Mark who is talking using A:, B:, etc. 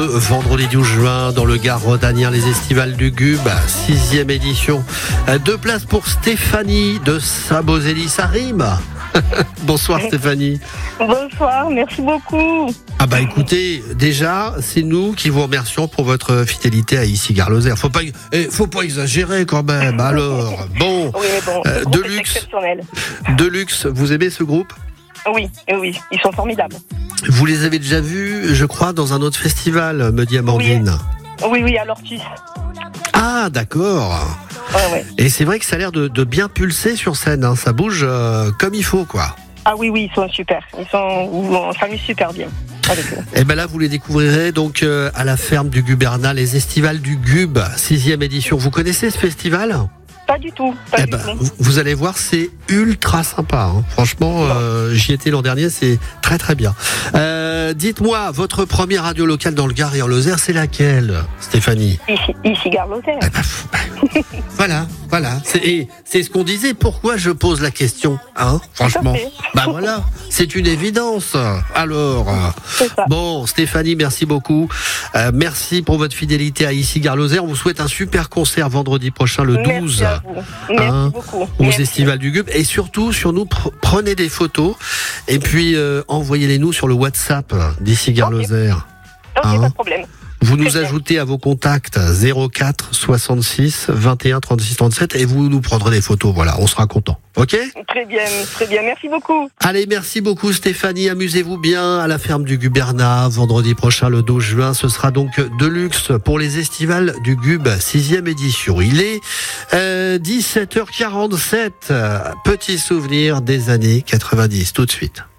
A: vendredi 12 juin dans le Gard rhodanien, les Estivales du Gub, 6e édition. 2 places pour Stéphanie de Saint-Beauzély, ça rime. Bonsoir Stéphanie.
B: Bonsoir, merci beaucoup.
A: Ah bah écoutez, déjà, c'est nous qui vous remercions pour votre fidélité à Ici Gare Lozère. Faut pas exagérer quand même. Alors, bon,
B: Oui, mais bon, ce groupe est exceptionnel.
A: Deluxe, vous aimez ce groupe ?
B: Oui, ils sont formidables.
A: Vous les avez déjà vus, je crois, dans un autre festival, me dit Amandine.
B: Oui, à l'Ortus.
A: Ah, d'accord.
B: Ouais.
A: Et c'est vrai que ça a l'air de bien pulser sur scène, hein. Ça bouge comme il faut, quoi.
B: Ah oui, ils sont super. On s'amuse super bien avec eux.
A: Et ben là, vous les découvrirez donc à la ferme du Gubernat, les Estivales du Gub, 6e édition. Vous connaissez ce festival ?
B: Pas du tout.
A: Vous allez voir, c'est ultra sympa. Hein. Franchement, j'y étais l'an dernier, c'est très très bien. Dites-moi, votre première radio locale dans le Gard et en Lozère, c'est laquelle, Stéphanie ?
B: Ici Gare Lozère.
A: Voilà. C'est ce qu'on disait. Pourquoi je pose la question, hein ? Franchement. Voilà, c'est une évidence. Alors, bon, Stéphanie, merci beaucoup. Merci pour votre fidélité à Ici Gare Lozère. On vous souhaite un super concert vendredi prochain, le 12.
B: Merci beaucoup.
A: Aux Estivales du Gub. Et surtout, prenez des photos et puis envoyez-les nous sur le WhatsApp d'Ici Gare Lozère.
B: Ok, pas de problème.
A: Vous nous ajoutez à vos contacts 04 66 21 36 37 et vous nous prendrez des photos. Voilà, on sera content. Ok ?
B: Très bien. Merci beaucoup.
A: Allez, merci beaucoup Stéphanie. Amusez-vous bien à la ferme du Gubernat. Vendredi prochain, le 12 juin, ce sera donc Deluxe pour les Estivales du Gub, 6e édition. Il est 17h47. Petit souvenir des années 90. Tout de suite.